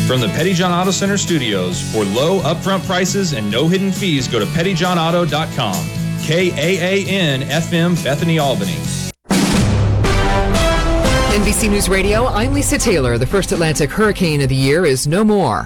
From the Petty John Auto Center studios, for low upfront prices and no hidden fees, go to pettyjohnauto.com. KAAN FM, Bethany, Albany. NBC News Radio, I'm Lisa Taylor. The first Atlantic hurricane of the year is no more.